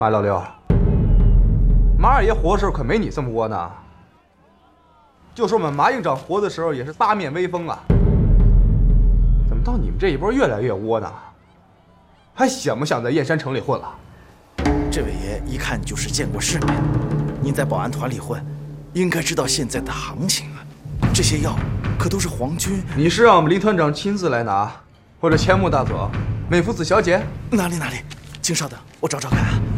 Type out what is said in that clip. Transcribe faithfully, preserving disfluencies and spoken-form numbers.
马老六，马二爷活的时候可没你这么窝囊。就说我们马营长活的时候也是八面威风啊，怎么到你们这一波越来越窝囊？还想不想在燕山城里混了？ 这位爷一看就是见过世面，您在保安团里混，应该知道现在的行情啊。这些药可都是皇军。 你是让我们林团长亲自来拿，或者千木大佐、美福子小姐？ 哪里哪里，请稍等，我找找看啊。